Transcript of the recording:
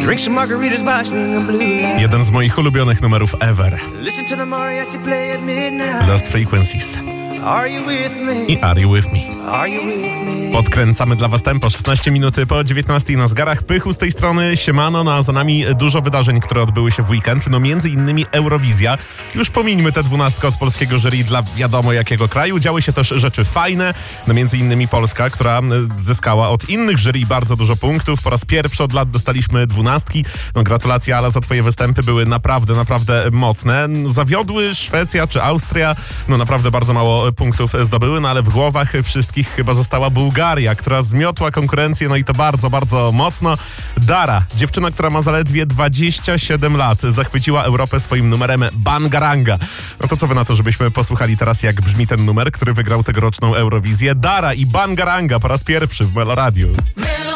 Drink some margaritas by swinging blue lights. Jeden z moich ulubionych numerów ever. Listen to the mariachi play at midnight. Lost Frequencies Are you with me? i Are You With Me. Are you with me? Podkręcamy dla was tempo. 16 minuty po 19 na zegarach. Pychu z tej strony, siemano. No a za nami dużo wydarzeń, które odbyły się w weekend. No między innymi Eurowizja. Już pomińmy tę 12 od polskiego jury dla wiadomo jakiego kraju. Działy się też rzeczy fajne. No między innymi Polska, która zyskała od innych jury bardzo dużo punktów. Po raz pierwszy od lat dostaliśmy 12. No gratulacje, Ala, za twoje występy. Były naprawdę mocne. Zawiodły Szwecja czy Austria. No naprawdę bardzo mało punktów zdobyły, no ale w głowach wszystkich chyba została Bułgaria, która zmiotła konkurencję, no i to bardzo mocno. Dara, dziewczyna, która ma zaledwie 27 lat, zachwyciła Europę swoim numerem Bangaranga. No to co wy na to, żebyśmy posłuchali teraz, jak brzmi ten numer, który wygrał tegoroczną Eurowizję? Dara i Bangaranga po raz pierwszy w Melo Radio.